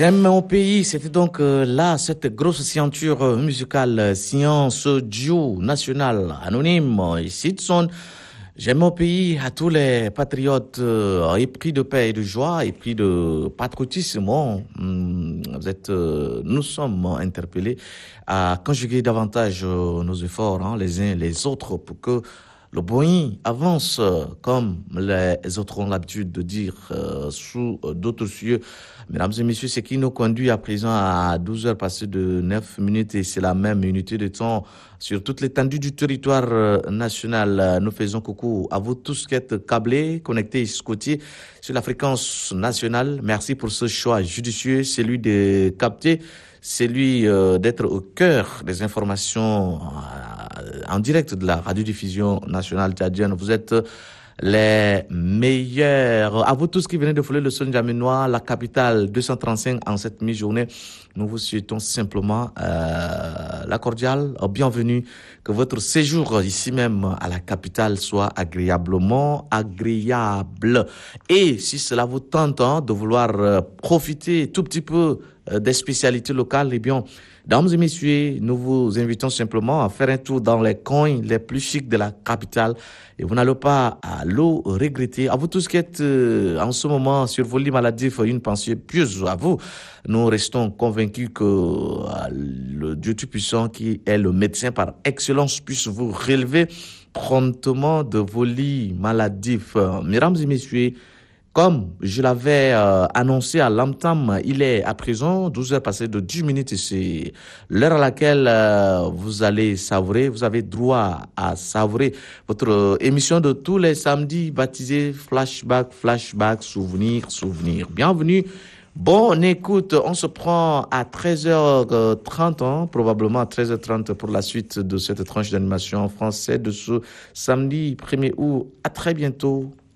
J'aime mon pays, c'était donc là, cette grosse scienture musicale, science duo national anonyme, ici de son. J'aime mon pays à tous les patriotes épris de paix et de joie, épris de patriotisme. Nous sommes interpellés à conjuguer davantage nos efforts, les uns les autres, pour que le Boeing avance comme les autres ont l'habitude de dire sous d'autres cieux. Mesdames et messieurs, ce qui nous conduit à présent à 12 heures passées de 9 minutes et c'est la même unité de temps sur toute l'étendue du territoire national. Nous faisons coucou à vous tous qui êtes câblés, connectés et scottiers sur la fréquence nationale. Merci pour ce choix judicieux, celui de capter, celui d'être au cœur des informations en direct de la radiodiffusion nationale tchadienne. Vous êtes les meilleurs. À vous tous qui venez de fouler le sol N'Djamena, la capitale 235 en cette mi-journée, nous vous souhaitons simplement la cordiale bienvenue. Que votre séjour ici même à la capitale soit agréablement agréable. Et si cela vous tente de vouloir profiter tout petit peu des spécialités locales, eh bien, dames et messieurs, nous vous invitons simplement à faire un tour dans les coins les plus chics de la capitale et vous n'allez pas à le regretter. À vous tous qui êtes en ce moment sur vos lits maladifs, une pensée pieuse à vous. Nous restons convaincus que le Dieu Tout-Puissant, qui est le médecin par excellence, puisse vous relever promptement de vos lits maladifs. Mesdames et messieurs, comme je l'avais annoncé à l'entame, il est à présent 12 heures passées de 10 minutes et c'est l'heure à laquelle vous allez savourer, vous avez droit à savourer votre émission de tous les samedis baptisée Flashback, Souvenir. Bienvenue. Bonne écoute, on se prend à 13h30, probablement à 13h30 pour la suite de cette tranche d'animation en français de ce samedi 1er août. À très bientôt.